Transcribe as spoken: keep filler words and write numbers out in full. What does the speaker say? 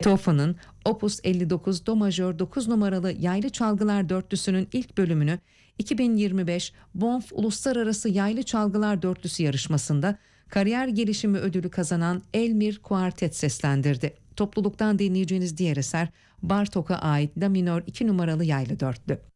Tofa'nın Opus elli dokuz Do majör dokuz numaralı yaylı çalgılar dörtlüsünün ilk bölümünü iki bin yirmi beş Bonf Uluslararası Yaylı Çalgılar Dörtlüsü yarışmasında kariyer gelişimi ödülü kazanan Elmir Kuartet seslendirdi. Topluluktan dinleyeceğiniz diğer eser Bartók'a ait La minör iki numaralı yaylı dörtlü.